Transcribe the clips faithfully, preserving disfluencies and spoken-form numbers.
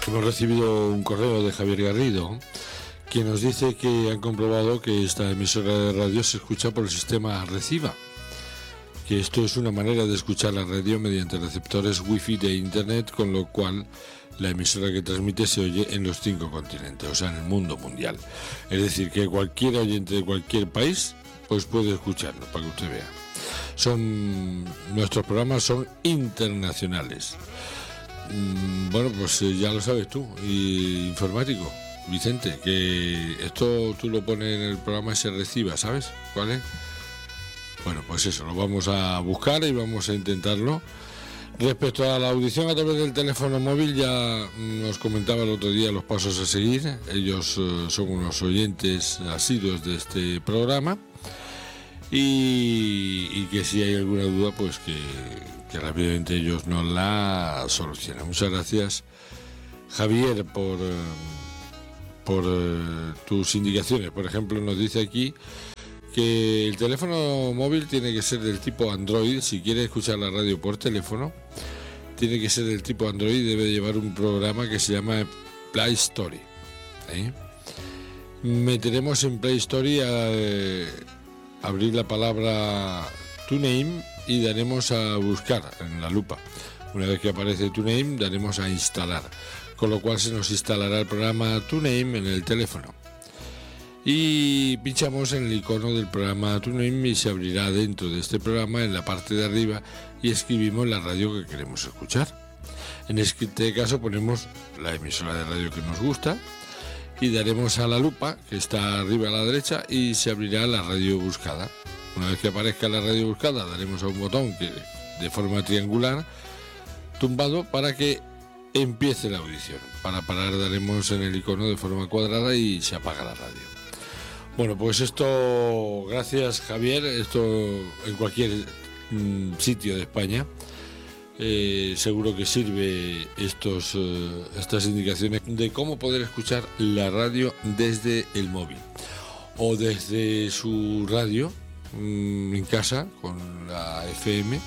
Hemos recibido un correo de Javier Garrido, quien nos dice que han comprobado que esta emisora de radio se escucha por el sistema Reciba, que esto es una manera de escuchar la radio mediante receptores wifi de internet, con lo cual la emisora que transmite se oye en los cinco continentes, o sea, en el mundo mundial. Es decir, que cualquier oyente de cualquier país pues puede escucharlo, para que usted vea. Son nuestros programas son internacionales. Mm, bueno, pues eh, ya lo sabes tú, y informático, Vicente, que esto tú lo pones en el programa ese Reciba, ¿sabes cuál es? Bueno, pues eso, lo vamos a buscar y vamos a intentarlo. Respecto a la audición a través del teléfono móvil, ya nos comentaba el otro día los pasos a seguir. Ellos eh, son unos oyentes asiduos de este programa y, y que si hay alguna duda, pues que, que rápidamente ellos nos la solucionan. Muchas gracias, Javier, por, eh, por eh, tus indicaciones. Por ejemplo, nos dice aquí que el teléfono móvil tiene que ser del tipo Android. Si quiere escuchar la radio por teléfono, tiene que ser del tipo Android. Debe llevar un programa que se llama Play Store. ¿eh? Meteremos en Play Store a eh, abrir la palabra TuneIn y daremos a buscar en la lupa. Una vez que aparece TuneIn, daremos a instalar, con lo cual se nos instalará el programa TuneIn en el teléfono. Y pinchamos en el icono del programa TuneIn y se abrirá dentro de este programa en la parte de arriba y escribimos la radio que queremos escuchar. En este caso ponemos la emisora de radio que nos gusta y daremos a la lupa que está arriba a la derecha y se abrirá la radio buscada. Una vez que aparezca la radio buscada, daremos a un botón que de forma triangular tumbado para que empiece la audición. Para parar daremos en el icono de forma cuadrada y se apaga la radio. Bueno, pues esto, gracias Javier, esto en cualquier mm, sitio de España, eh, seguro que sirve estos, eh, estas indicaciones de cómo poder escuchar la radio desde el móvil o desde su radio mm, en casa con la F M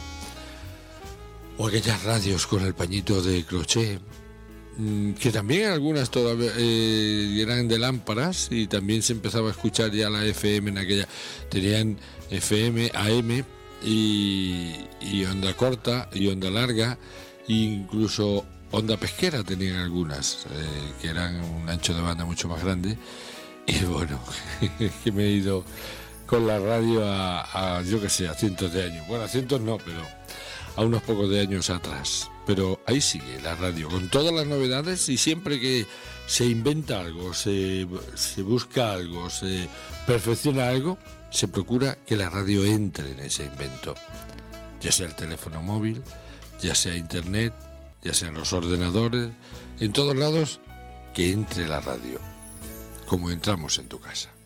o aquellas radios con el pañito de crochet, que también algunas todavía eh, eran de lámparas y también se empezaba a escuchar ya la F M en aquella. Tenían F M, A M y, y onda corta y onda larga, e incluso onda pesquera tenían algunas, eh, que eran un ancho de banda mucho más grande. Y bueno, que me he ido con la radio a, a yo que sé, a cientos de años. Bueno, a cientos no, pero a unos pocos de años atrás. Pero ahí sigue la radio, con todas las novedades, y siempre que se inventa algo, se, se busca algo, se perfecciona algo, se procura que la radio entre en ese invento. Ya sea el teléfono móvil, ya sea internet, ya sean los ordenadores, en todos lados, que entre la radio, como entramos en tu casa.